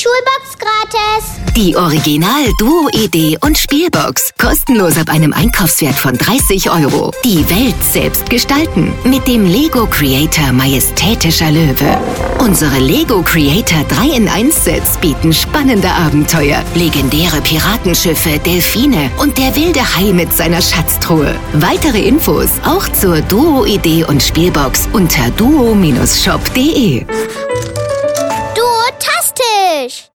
Schulbox gratis. Die Original Duo Idee und Spielbox. Kostenlos ab einem Einkaufswert von 30 €. Die Welt selbst gestalten. Mit dem Lego Creator Majestätischer Löwe. Unsere Lego Creator 3-in-1-Sets bieten spannende Abenteuer, legendäre Piratenschiffe, Delfine und der wilde Hai mit seiner Schatztruhe. Weitere Infos auch zur Duo Idee und Spielbox unter duo-shop.de. Duotastisch.